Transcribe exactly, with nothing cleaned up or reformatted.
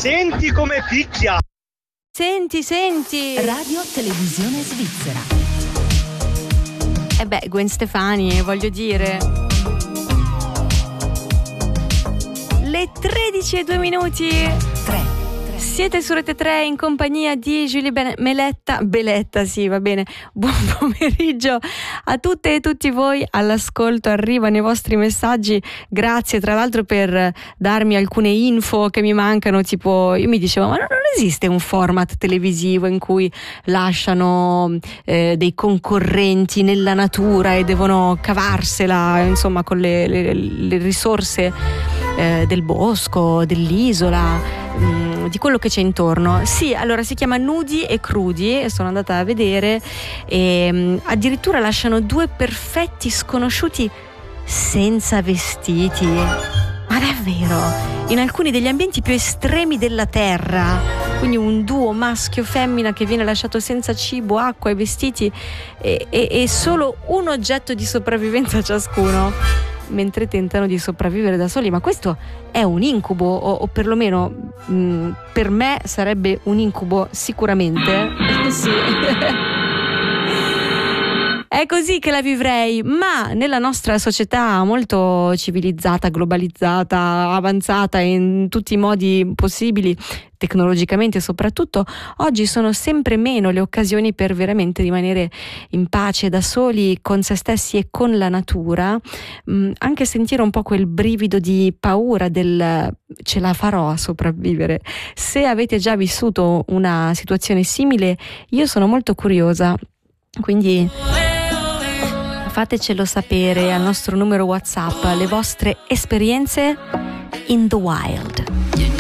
Senti come picchia. Senti, senti. Radio Televisione Svizzera. E eh beh, Gwen Stefani, voglio dire. Le tredici e due minuti. tre. Siete su Rete tre in compagnia di Julie ben- Meletta, Beletta, sì, va bene. Buon pomeriggio a tutte e tutti voi all'ascolto. Arrivano i vostri messaggi. Grazie tra l'altro per darmi alcune info che mi mancano. Tipo, io mi dicevo, ma non esiste un format televisivo in cui lasciano eh, dei concorrenti nella natura e devono cavarsela, insomma, con le, le, le risorse eh, del bosco, dell'isola, di quello che c'è intorno. Sì, allora si chiama Nudi e Crudi e sono andata a vedere e um, addirittura lasciano due perfetti sconosciuti senza vestiti. Ma davvero? In alcuni degli ambienti più estremi della terra, quindi un duo maschio-femmina che viene lasciato senza cibo, acqua e vestiti e, e, e solo un oggetto di sopravvivenza ciascuno, mentre tentano di sopravvivere da soli. Ma questo è un incubo, o, o perlomeno mh, per me sarebbe un incubo sicuramente. Sì. È così che la vivrei, ma nella nostra società molto civilizzata, globalizzata, avanzata in tutti i modi possibili, tecnologicamente soprattutto, oggi sono sempre meno le occasioni per veramente rimanere in pace da soli con se stessi e con la natura, mh, anche sentire un po' quel brivido di paura del ce la farò a sopravvivere. Se avete già vissuto una situazione simile, io sono molto curiosa, quindi fatecelo sapere al nostro numero WhatsApp, le vostre esperienze in the wild.